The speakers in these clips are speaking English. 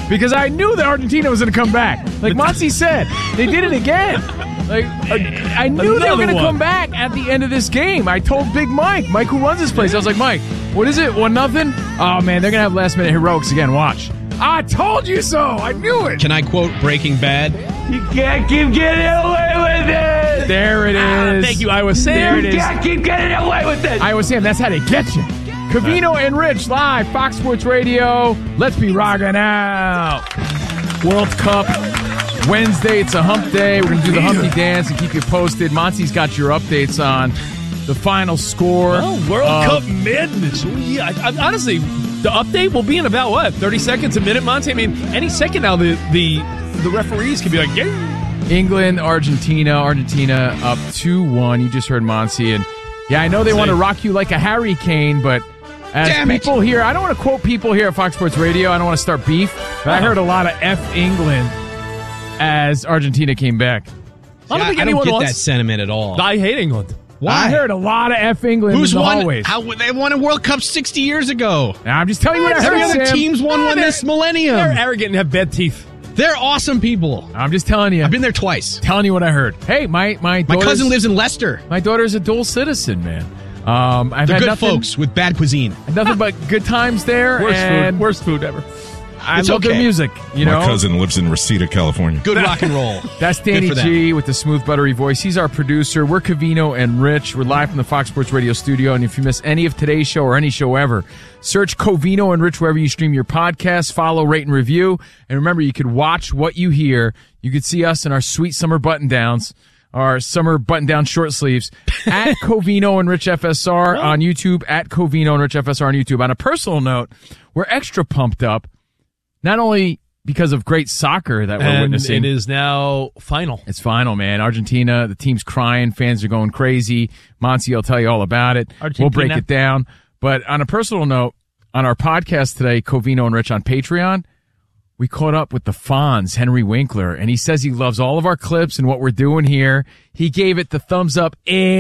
because I knew that Argentina was going to come back. Like Monty said, they did it again. Like I knew they were going to come back at the end of this game. I told Big Mike who runs this place, I was like, Mike, what is it? 1-0? Oh man, they're going to have last minute heroics again. Watch. I told you so. I knew it. Can I quote Breaking Bad? You can't keep getting away with it. There it is. Thank you, Iowa Sam. There it is. You can't keep getting away with it. Iowa Sam, that's how they get you. Covino and Rich live, Fox Sports Radio. Let's be rocking out. World Cup Wednesday. It's a hump day. We're going to do the Humpty Dance and keep you posted. Monty's got your updates on the final score. Well, World Cup madness. Yeah, honestly, the update will be in about, 30 seconds, a minute, Monty? I mean, any second now the referees can be like, yeah. England, Argentina up 2-1. You just heard Monty. And, yeah, I know they want to rock you like a hurricane, but as people here, I don't want to quote people here at Fox Sports Radio. I don't want to start beef, but I heard a lot of F England as Argentina came back. I don't get that sentiment at all. I hate England. Why? I heard a lot of F England in the hallways. They won a World Cup 60 years ago. Now, I'm just telling you what I heard. Every other teams won one this millennium. They're arrogant and have bad teeth. They're awesome people. I'm just telling you. I've been there twice. Telling you what I heard. Hey, my cousin lives in Leicester. My daughter's a dual citizen, man. They're good folks with bad cuisine. Nothing but good times there. Worst food ever. I love their music. My cousin lives in Reseda, California. Good rock and roll. That's Danny G with the smooth, buttery voice. He's our producer. We're Covino and Rich. We're live from the Fox Sports Radio studio. And if you miss any of today's show or any show ever, search Covino and Rich wherever you stream your podcasts. Follow, rate, and review. And remember, you could watch what you hear. You could see us in our sweet summer button-downs, our summer button-down short sleeves, at Covino and Rich FSR on YouTube, at Covino and Rich FSR on YouTube. On a personal note, we're extra pumped up. Not only because of great soccer that we're witnessing. It is now final. It's final, man. Argentina, the team's crying. Fans are going crazy. Monty will tell you all about it. We'll break it down. But on a personal note, on our podcast today, Covino and Rich on Patreon, we caught up with the Fonz, Henry Winkler, and he says he loves all of our clips and what we're doing here. He gave it the thumbs up.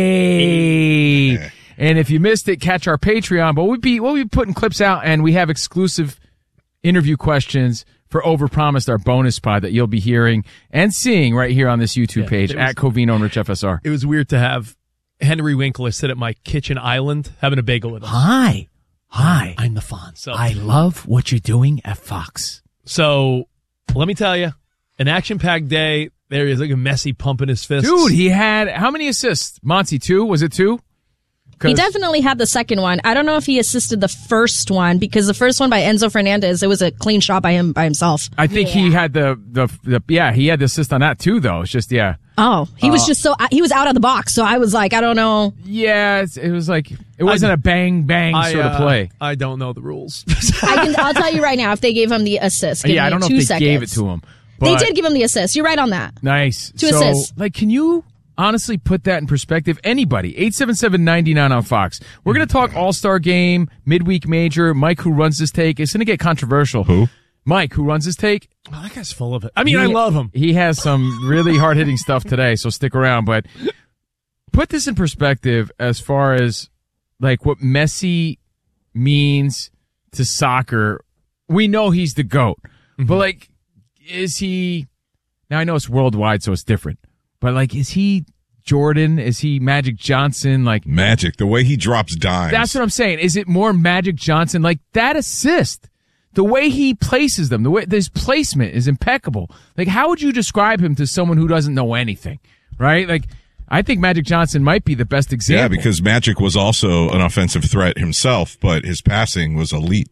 And if you missed it, catch our Patreon. But we'll be putting clips out, and we have exclusive interview questions for Overpromised, our bonus pod that you'll be hearing and seeing right here on this YouTube page at Covino and Rich FSR. It was weird to have Henry Winkler sit at my kitchen island having a bagel with us. Hi. I'm the Fonz. So I love what you're doing at Fox. So let me tell you, an action-packed day. There is like a Messi pumping his fist. Dude, he had how many assists? Monty, 2? Was it 2? He definitely had the second one. I don't know if he assisted the first one because the first one by Enzo Fernandez, it was a clean shot by him by himself. I think he had he had the assist on that too, though. It's just Oh, he was just he was out of the box. So I was like, I don't know. Yeah, it was like it wasn't a bang sort of play. I don't know the rules. I'll tell you right now if they gave him the assist. I don't know if they gave it to him. They did give him the assist. You're right on that. Nice. 2 assists. Can you honestly put that in perspective? Anybody, 877-99 on Fox. We're going to talk All-Star Game, Midweek Major, Mike, who runs this take. It's going to get controversial. Who? Mike, who runs this take. Oh, that guy's full of it. I mean, I love him. He has some really hard-hitting stuff today, so stick around. But put this in perspective as far as like what Messi means to soccer. We know he's the GOAT. But like, is he, now I know it's worldwide, so it's different. But, like, is he Jordan? Is he Magic Johnson? Like Magic, the way he drops dimes. That's what I'm saying. Is it more Magic Johnson? Like, that assist, the way he places them, the way his placement is impeccable. Like, how would you describe him to someone who doesn't know anything, right? Like, I think Magic Johnson might be the best example. Yeah, because Magic was also an offensive threat himself, but his passing was elite.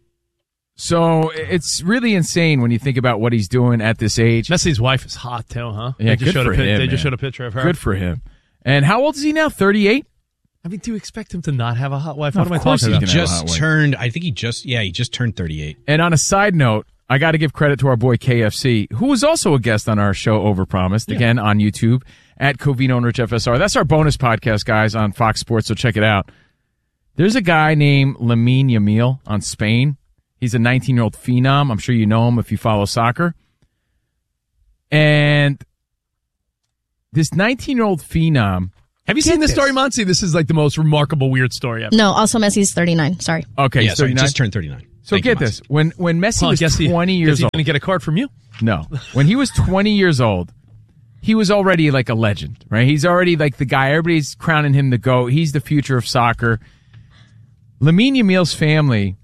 So it's really insane when you think about what he's doing at this age. Messi's wife is hot too, huh? Yeah, good for him. They just showed a picture of her. Good for him. And how old is he now? 38? I mean, do you expect him to not have a hot wife? What am I talking about? He just turned, I think he just turned 38. And on a side note, I got to give credit to our boy KFC, who was also a guest on our show Overpromised, again on YouTube, at Covino and Rich FSR. That's our bonus podcast, guys, on Fox Sports, so check it out. There's a guy named Lamine Yamal on Spain. He's a 19-year-old phenom. I'm sure you know him if you follow soccer. And this 19-year-old phenom. Have you seen this story, Monty? This is like the most remarkable, weird story ever. No, also Messi's 39. Sorry. Okay, yeah, sorry, just turned 39. So get this. When Messi was 20 years old. He didn't get a card from you? No. When he was 20 years old, he was already like a legend, right? He's already like the guy. Everybody's crowning him the GOAT. He's the future of soccer. Lamine Yamal's family